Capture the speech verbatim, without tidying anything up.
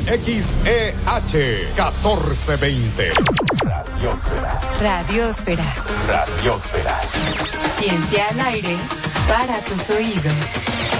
X E H catorce veinte. Radiosfera. Radiosfera. Radiosfera. Ciencia al aire para tus oídos.